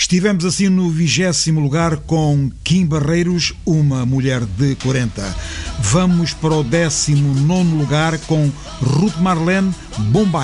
Estivemos assim no 20º lugar com Kim Barreiros, Uma Mulher de 40. Vamos para o 19º lugar com Ruth Marlene, Bombay.